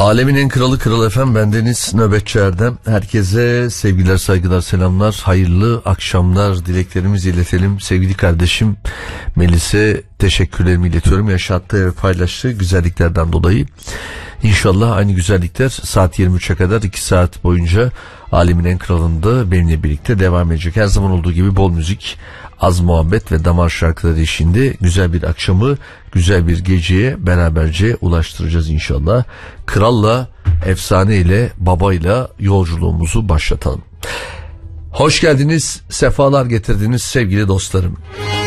Alemin en kralı Kral FM, bendeniz Nöbetçi Erdem. Herkese sevgiler, saygılar, selamlar, hayırlı akşamlar dileklerimizi iletelim. Sevgili kardeşim Melis'e teşekkürlerimi iletiyorum. Yaşattığı ve paylaştığı güzelliklerden dolayı. İnşallah aynı güzellikler saat 23'e kadar 2 saat boyunca Alemin en kralında benimle birlikte devam edecek. Her zaman olduğu gibi bol müzik, az muhabbet ve damar şarkıları eşliğinde güzel bir akşamı, güzel bir geceye beraberce ulaştıracağız inşallah. Kralla, efsaneyle, babayla yolculuğumuzu başlatalım. Hoş geldiniz, sefalar getirdiniz sevgili dostlarım.